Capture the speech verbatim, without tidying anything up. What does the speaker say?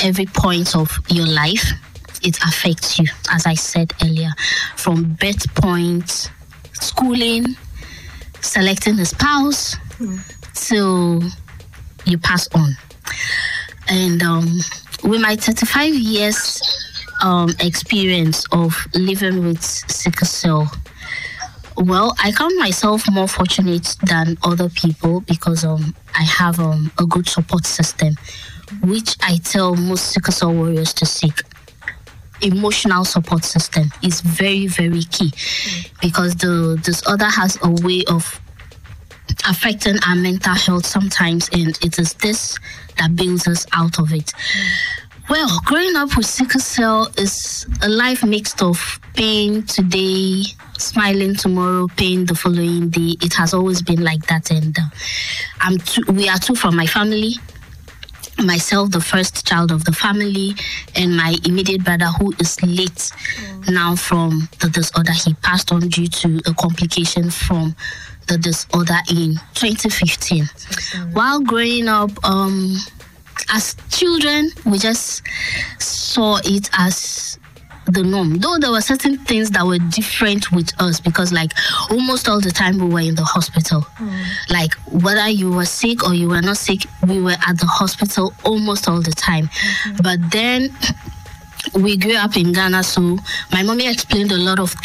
every point of your life. It affects you, as I said earlier, from birth point, schooling, selecting a spouse, mm. till you pass on. And um, with my thirty-five years um, experience of living with sickle cell, well, I count myself more fortunate than other people because um, I have um, a good support system, which I tell most sickle cell warriors to seek. Emotional support system is very, very key, because the disorder has a way of affecting our mental health sometimes, and it is this that builds us out of it. Well, growing up with sickle cell is a life mixed of pain today, smiling tomorrow, pain the following day. It has always been like that, and uh, I'm two, we are two from my family. Myself, the first child of the family, and my immediate brother, who is late mm. now from the disorder. He passed on due to a complication from the disorder in twenty fifteen. Mm. While growing up, um, as children, we just saw it as the norm. Though there were certain things that were different with us, because like almost all the time we were in the hospital. Mm. Like whether you were sick or you were not sick, we were at the hospital almost all the time. Mm-hmm. But then we grew up in Ghana, so my mommy explained a lot of